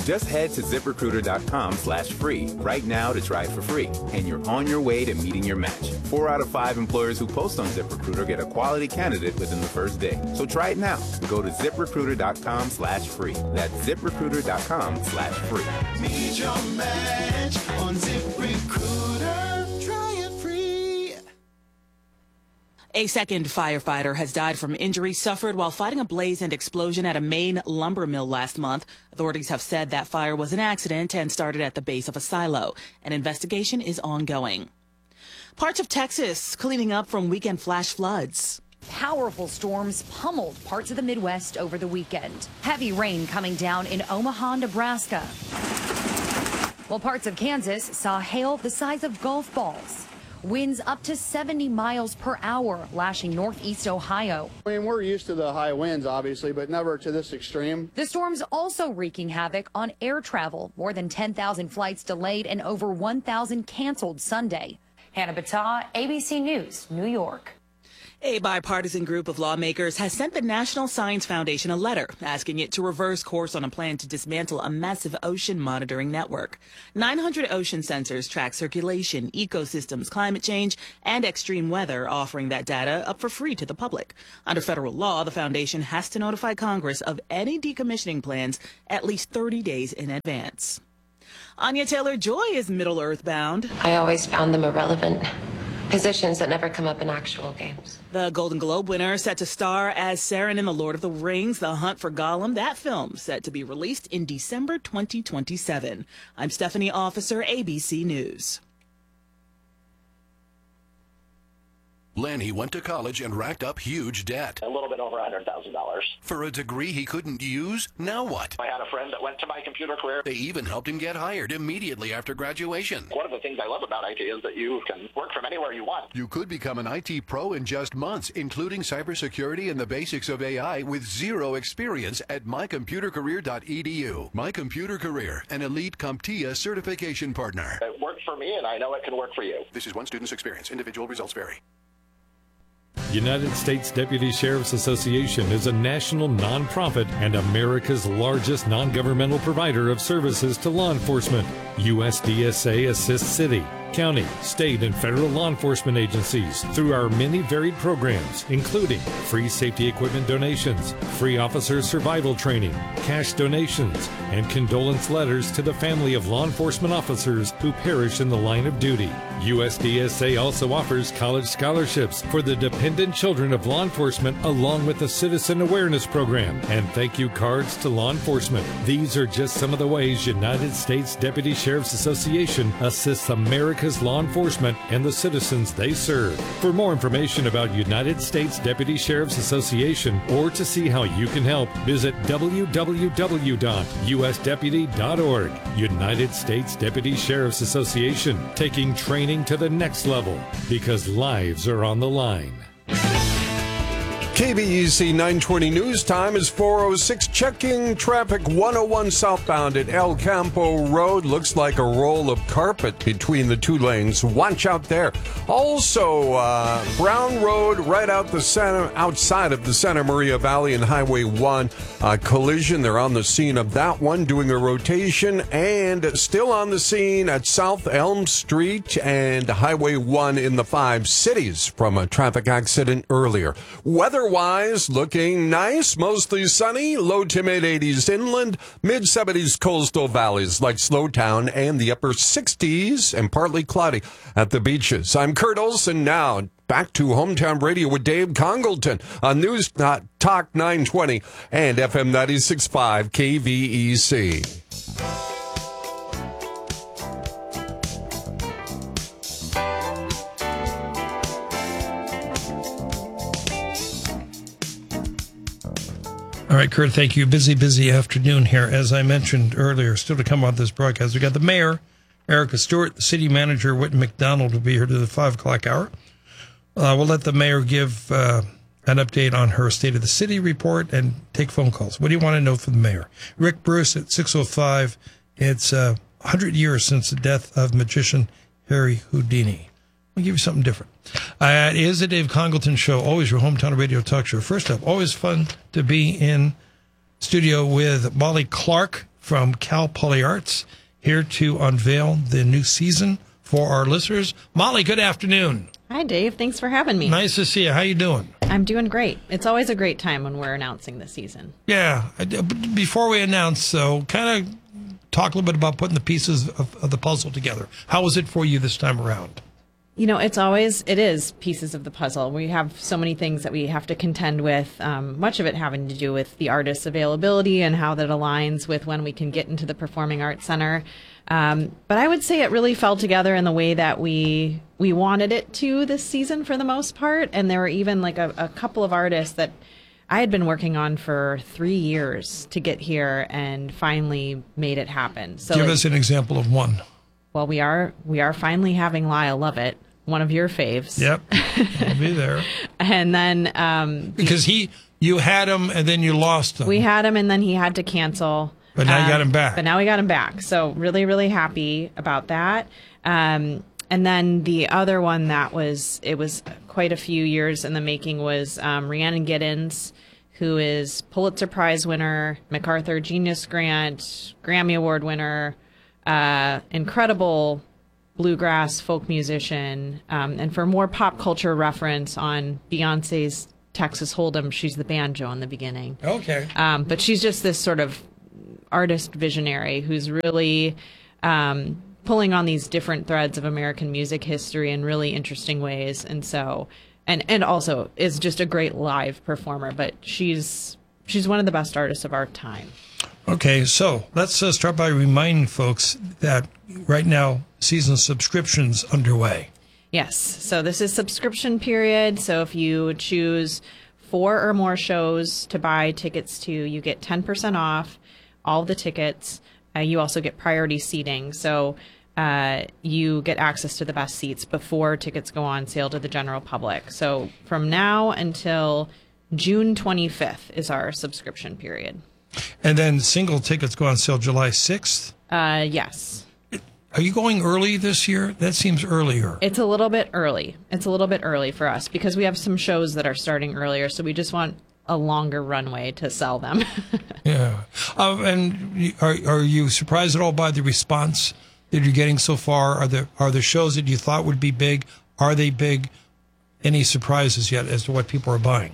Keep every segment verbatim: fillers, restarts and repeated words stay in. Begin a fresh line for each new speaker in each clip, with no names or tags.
Just head to ZipRecruiter.com slash free right now to try it for free, and you're on your way to meeting your match. Four out of five employers who post on ZipRecruiter get a quality candidate within the first day. So try it now. Go to ZipRecruiter.com slash free. That's ZipRecruiter.com slash free.
Meet your match on ZipRecruiter. Try it free.
A second firefighter has died from injuries suffered while fighting a blaze and explosion at a Maine lumber mill last month. Authorities have said that fire was an accident and started at the base of a silo. An investigation is ongoing. Parts of Texas cleaning up from weekend flash floods.
Powerful storms pummeled parts of the Midwest over the weekend. Heavy rain coming down in Omaha, Nebraska, while parts of Kansas saw hail the size of golf balls. Winds up to seventy miles per hour lashing northeast Ohio.
I mean, we're used to the high winds, obviously, but never to this extreme.
The storm's also wreaking havoc on air travel. More than ten thousand flights delayed and over one thousand canceled Sunday. Hannah Battah, A B C News, New York.
A bipartisan group of lawmakers has sent the National Science Foundation a letter asking it to reverse course on a plan to dismantle a massive ocean monitoring network. nine hundred ocean sensors track circulation, ecosystems, climate change, and extreme weather, offering that data up for free to the public. Under federal law, the foundation has to notify Congress of any decommissioning plans at least thirty days in advance. Anya Taylor-Joy is Middle-earth bound.
I always found them irrelevant. Positions that never come up in actual games.
The Golden Globe winner set to star as Sauron in The Lord of the Rings, The Hunt for Gollum. That film set to be released in December twenty twenty-seven. I'm Stephanie Officer, A B C News.
Lanny went to college and racked up huge debt.
A little bit over one hundred thousand dollars.
For a degree he couldn't use? Now what?
I had a friend that went to My Computer Career.
They even helped him get hired immediately after graduation.
One of the things I love about I T is that you can work from anywhere you want.
You could become an I T pro in just months, including cybersecurity and the basics of A I with zero experience at my computer career dot e d u. My Computer Career, an elite CompTIA certification partner.
It worked for me, and I know it can work for you.
This is one student's experience. Individual results vary.
United States Deputy Sheriff's Association is a national nonprofit and America's largest non-governmental provider of services to law enforcement. U S D S A assists city, county, state, and federal law enforcement agencies through our many varied programs, including free safety equipment donations, free officer survival training, cash donations, and condolence letters to the family of law enforcement officers who perish in the line of duty. U S D S A also offers college scholarships for the dependent children of law enforcement, along with a citizen awareness program and thank you cards to law enforcement. These are just some of the ways United States Deputy Sheriff's Association assists America's law enforcement and the citizens they serve. For more information about United States Deputy Sheriff's Association or to see how you can help, visit w w w dot u s deputy dot org. United States Deputy Sheriff's Association, taking training to the next level because lives are on the line.
K B E C nine twenty news time is four oh six. Checking traffic one oh one southbound at El Campo Road. Looks like a roll of carpet between the two lanes. Watch out there. Also, uh, Brown Road right out the center, outside of the Santa Maria Valley and Highway one. Uh, collision. They're on the scene of that one, doing a rotation, and still on the scene at South Elm Street and Highway one in the Five Cities from a traffic accident earlier. Weather Otherwise, looking nice, mostly sunny, low to mid-eighties inland, mid-seventies coastal valleys like Slowtown, and the upper sixties and partly cloudy at the beaches. I'm Kurt Olson. Now back to Hometown Radio with Dave Congleton on News Talk nine twenty and F M ninety-six point five K V E C.
All right, Kurt, thank you. Busy, busy afternoon here. As I mentioned earlier, still to come on this broadcast, we got the mayor, Erica Stewart, the city manager, Whitney McDonald, will be here to the five o'clock hour. Uh, we'll let the mayor give uh, an update on her State of the City report and take phone calls. What do you want to know from the mayor? Rick Bruce at six oh five. It's uh, one hundred years since the death of magician Harry Houdini. I'll give you something different. Uh, it is the Dave Congleton Show, always your hometown radio talk show. First up, always fun to be in studio with Molly Clark from Cal Poly Arts, here to unveil the new season for our listeners. Molly, good afternoon.
Hi, Dave. Thanks for having me.
Nice to see you. How you doing?
I'm doing great. It's always a great time when we're announcing the season.
Yeah. Before we announce, though, kind of talk a little bit about putting the pieces of, of the puzzle together. How was it for you this time around?
You know, it's always, it is pieces of the puzzle. We have so many things that we have to contend with, um, much of it having to do with the artist's availability and how that aligns with when we can get into the Performing Arts Center. Um, but I would say it really fell together in the way that we we wanted it to this season for the most part. And there were even like a, a couple of artists that I had been working on for three years to get here and finally made it happen. So
give
like,
us an example of one.
Well, we are we are finally having Lyle Lovett, one of your faves.
Yep, I'll be there.
And then um,
because he, you had him and then you lost him.
We had him and then he had to cancel.
But now
um,
you got him back.
But now we got him back. So really, really happy about that. Um, and then the other one that was, it was quite a few years in the making was um, Rhiannon Giddens, who is Pulitzer Prize winner, MacArthur Genius Grant, Grammy Award winner, uh, incredible bluegrass folk musician. Um, and for more pop culture reference on Beyonce's Texas Hold'em, she's the banjo in the beginning.
Okay.
Um, but she's just this sort of artist visionary who's really um, pulling on these different threads of American music history in really interesting ways. And so, and, and also is just a great live performer, but she's, she's one of the best artists of our time.
Okay. So let's uh, start by reminding folks that right now season subscriptions underway.
Yes. So this is subscription period. So if you choose four or more shows to buy tickets to, you get ten percent off all the tickets. Uh, you also get priority seating. So uh, you get access to the best seats before tickets go on sale to the general public. So from now until June twenty-fifth is our subscription period.
And then single tickets go on sale July sixth?
Uh, yes.
Are you going early this year? That seems earlier.
It's a little bit early. It's a little bit early for us because we have some shows that are starting earlier. So we just want a longer runway to sell them.
Yeah. Uh, and are are you surprised at all by the response that you're getting so far? Are there are there shows that you thought would be big? Are they big? Any surprises yet as to what people are buying?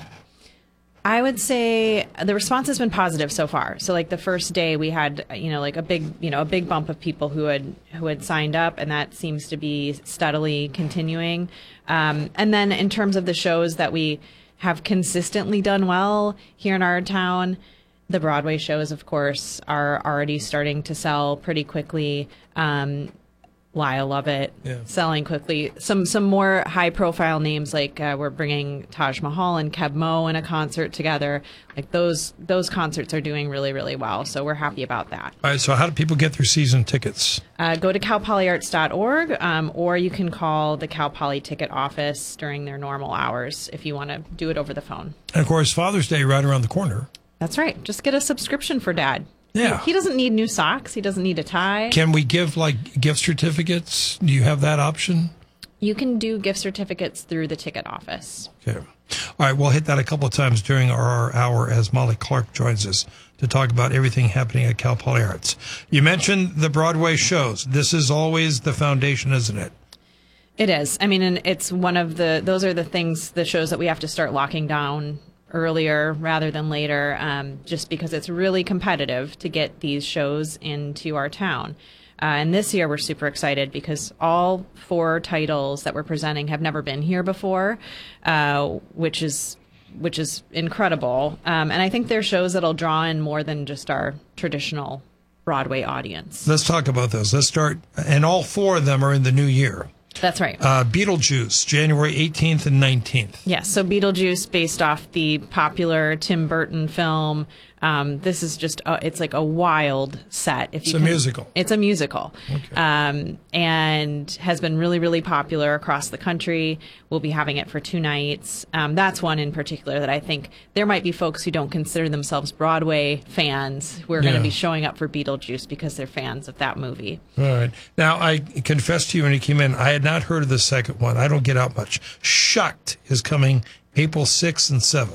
I would say the response has been positive so far. So like the first day we had, you know, like a big, you know, a big bump of people who had who had signed up, and that seems to be steadily continuing. Um, and then in terms of the shows that we have consistently done well here in our town, the Broadway shows, of course, are already starting to sell pretty quickly. Um, Lyle Lovett,
yeah.
selling quickly. Some some more high profile names, like uh, we're bringing Taj Mahal and Keb Mo in a concert together. Like those those concerts are doing really, really well. So we're happy about that.
All right. So how do people get their season tickets?
Uh, go to cal poly arts dot org, um, or you can call the Cal Poly ticket office during their normal hours if you want to do it over the phone.
And of course, Father's Day right around the corner.
That's right. Just get a subscription for Dad.
Yeah.
He, he doesn't need new socks. He doesn't need a tie.
Can we give like gift certificates? Do you have that option?
You can do gift certificates through the ticket office.
Okay. All right. We'll hit that a couple of times during our hour as Molly Clark joins us to talk about everything happening at Cal Poly Arts. You mentioned the Broadway shows. This is always the foundation, isn't it?
It is. I mean, and it's one of the, those are the things, the shows that we have to start locking down earlier rather than later, um, just because it's really competitive to get these shows into our town. Uh, and this year we're super excited because all four titles that we're presenting have never been here before, uh, which is which is incredible. Um, and I think they're shows that'll draw in more than just our traditional Broadway audience.
Let's talk about those. Let's start. And all four of them are in the new year.
That's right.
Uh, Beetlejuice, January eighteenth and nineteenth.
Yes, so Beetlejuice, based off the popular Tim Burton film. Um, this is just, a, it's like a wild set. If
It's
you
a
can,
musical.
It's a musical.
Okay.
Um, and has been really, really popular across the country. We'll be having it for two nights. Um, that's one in particular that I think there might be folks who don't consider themselves Broadway fans who are going
Yeah.
to be showing up for Beetlejuice because they're fans of that movie.
All right. Now, I confess to you when you came in, I had not heard of the second one. I don't get out much. Shucked is coming April sixth and seventh.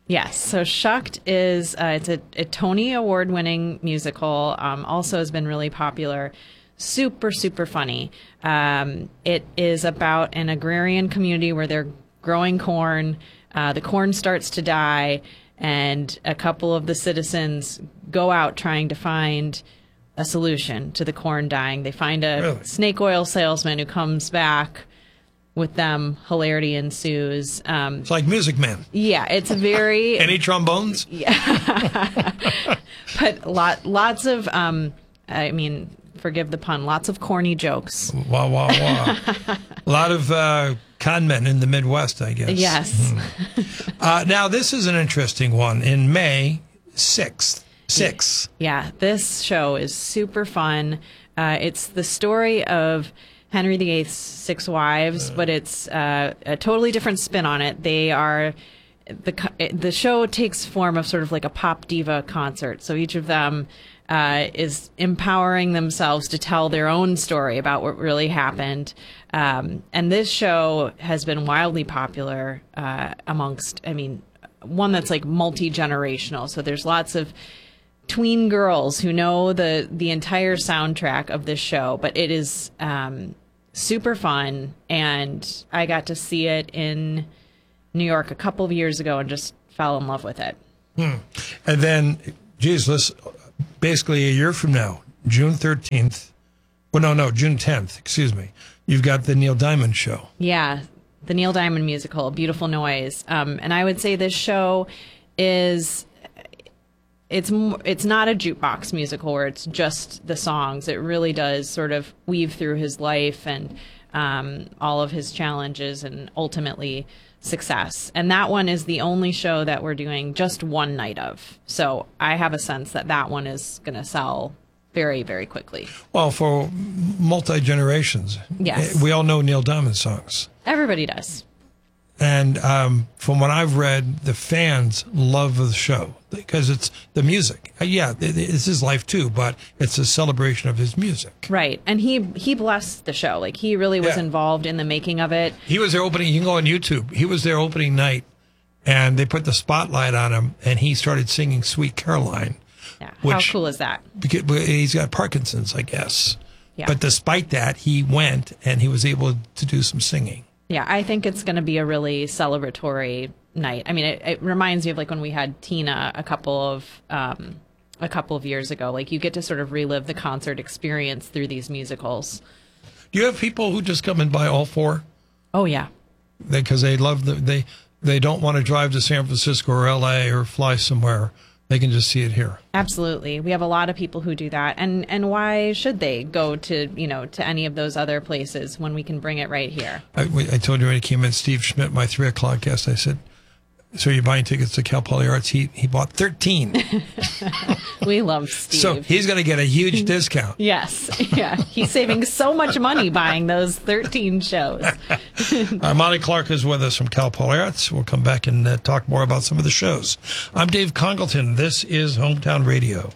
Yes. So Shucked is uh, it's a, a Tony Award-winning musical. Um, also has been really popular. Super, super funny. Um, it is about an agrarian community where they're growing corn. Uh, the corn starts to die, and a couple of the citizens go out trying to find a solution to the corn dying. They find a really? snake oil salesman who comes back. With them, hilarity ensues. Um,
it's like Music Man.
Yeah, it's very...
Any trombones?
Yeah. But lot, lots of, um, I mean, forgive the pun, lots of corny jokes.
Wow, wow, wow. A lot of uh, con men in the Midwest, I guess.
Yes.
Hmm. uh, now, this is an interesting one. In May sixth. sixth.
Yeah, this show is super fun. Uh, it's the story of... Henry the Eighth's six wives, but it's uh, a totally different spin on it. They are the the show takes form of sort of like a pop diva concert. So each of them uh, is empowering themselves to tell their own story about what really happened. Um, and this show has been wildly popular uh, amongst, I mean, one that's like multi-generational. So there's lots of tween girls who know the the entire soundtrack of this show, but it is um, super fun, and I got to see it in New York a couple of years ago and just fell in love with it.
Hmm. And then, geez, let's, basically a year from now, June thirteenth, well, no, no, June tenth, excuse me, you've got the Neil Diamond Show.
Yeah, the Neil Diamond musical, Beautiful Noise. Um, and I would say this show is... It's it's not a jukebox musical where it's just the songs. It really does sort of weave through his life and um, all of his challenges and ultimately success. And that one is the only show that we're doing just one night of. So I have a sense that that one is going to sell very, very quickly.
Well, for multi-generations.
Yes.
We all know Neil Diamond songs.
Everybody does.
And um, from what I've read, the fans love the show because it's the music. Uh, yeah, it, it's his life too, but it's a celebration of his music.
Right. And he he blessed the show. Like, he really was
yeah.
involved in the making of it.
He was there opening, you can go on YouTube. He was there opening night, and they put the spotlight on him, and he started singing Sweet Caroline.
Yeah.
Which,
how cool is that?
Because he's got Parkinson's, I guess.
Yeah.
But despite that, he went, and he was able to do some singing.
Yeah, I think it's going to be a really celebratory night. I mean, it, it reminds me of like when we had Tina a couple of um, a couple of years ago. Like, you get to sort of relive the concert experience through these musicals.
Do you have people who just come and buy all four?
Oh yeah,
because they, they love the they they don't want to drive to San Francisco or L A or fly somewhere. They can just see it here.
Absolutely. We have a lot of people who do that. And and why should they go to, you know, to any of those other places when we can bring it right here?
I, I told you when he came in, Steve Schmidt, my three o'clock guest, I said, so you're buying tickets to Cal Poly Arts? He, he bought thirteen.
We love Steve.
So he's going to get a huge discount.
Yes. Yeah. He's saving so much money buying those thirteen shows.
uh, Monty Clark is with us from Cal Poly Arts. We'll come back and uh, talk more about some of the shows. I'm Dave Congleton. This is Hometown Radio.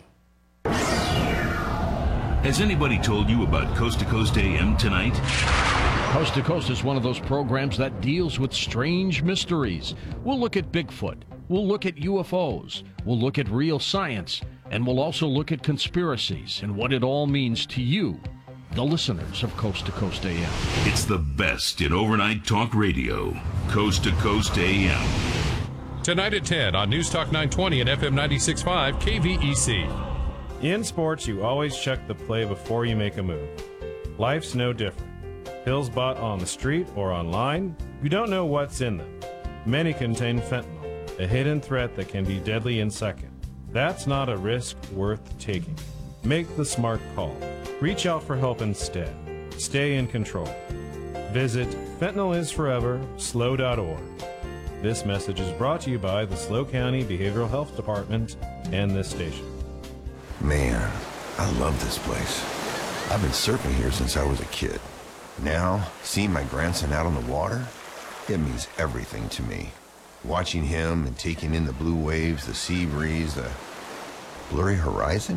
Has anybody told you about Coast to Coast A M tonight?
Coast to Coast is one of those programs that deals with strange mysteries. We'll look at Bigfoot. We'll look at U F Os. We'll look at real science. And we'll also look at conspiracies and what it all means to you, the listeners of Coast to Coast A M.
It's the best in overnight talk radio. Coast to Coast A M.
Tonight at ten on News Talk nine twenty and F M ninety-six point five K V E C.
In sports, you always check the play before you make a move. Life's no different. Pills bought on the street or online, you don't know what's in them. Many contain fentanyl, a hidden threat that can be deadly in seconds. That's not a risk worth taking. Make the smart call. Reach out for help instead. Stay in control. Visit fentanyl is forever slow dot org. This message is brought to you by the SLO County Behavioral Health Department and this station.
Man, I love this place. I've been surfing here since I was a kid. Now, seeing my grandson out on the water, it means everything to me. Watching him and taking in the blue waves, the sea breeze, the blurry horizon,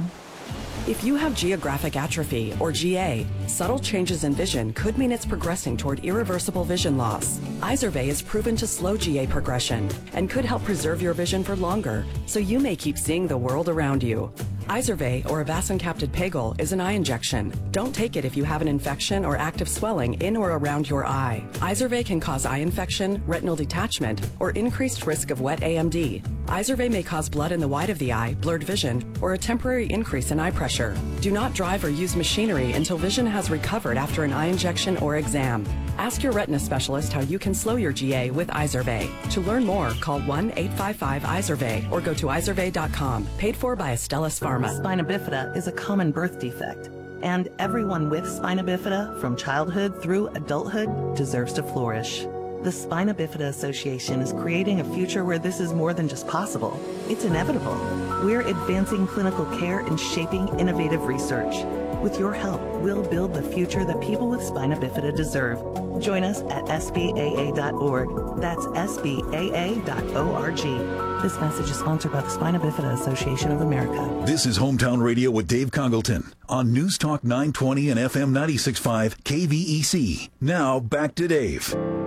If you have geographic atrophy, or G A, subtle changes in vision could mean it's progressing toward irreversible vision loss. Izervay is proven to slow G A progression and could help preserve your vision for longer, so you may keep seeing the world around you. Izervay, or avacincaptad pegol, is an eye injection. Don't take it if you have an infection or active swelling in or around your eye. Izervay can cause eye infection, retinal detachment, or increased risk of wet A M D. Izervay may cause blood in the white of the eye, blurred vision, or a temporary increase in eye pressure. Do not drive or use machinery until vision has recovered after an eye injection or exam. Ask your retina specialist how you can slow your G A with Izervay. To learn more, call one eight five five Izervay or go to izervay dot com. Paid for by Astellas Pharma.
Spina bifida is a common birth defect, and everyone with spina bifida from childhood through adulthood deserves to flourish. The Spina Bifida Association is creating a future where this is more than just possible. It's inevitable. We're advancing clinical care and shaping innovative research. With your help, we'll build the future that people with spina bifida deserve. Join us at S B A A dot org. That's S B A A dot org. This message is sponsored by the Spina Bifida Association of America.
This is Hometown Radio with Dave Congleton on News Talk nine twenty and F M ninety-six point five K V E C. Now back to Dave.